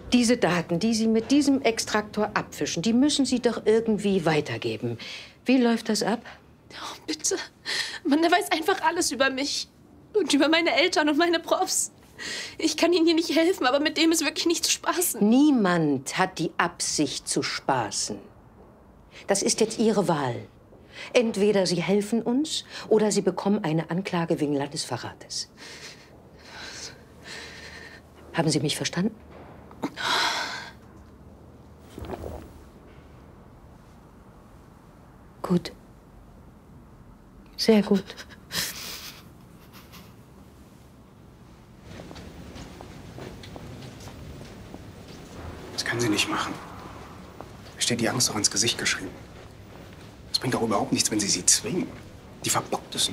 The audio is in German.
Diese Daten, die Sie mit diesem Extraktor abfischen, die müssen Sie doch irgendwie weitergeben. Wie läuft das ab? Oh, bitte. Mann, der weiß einfach alles über mich. Und über meine Eltern und meine Profs. Ich kann Ihnen hier nicht helfen, aber mit dem ist wirklich nicht zu spaßen. Niemand hat die Absicht zu spaßen. Das ist jetzt Ihre Wahl. Entweder Sie helfen uns oder Sie bekommen eine Anklage wegen Landesverrates. Haben Sie mich verstanden? Gut. Sehr gut. Das können Sie nicht machen. Mir steht die Angst doch ins Gesicht geschrieben. Es bringt doch überhaupt nichts, wenn Sie sie zwingen. Die verbockt es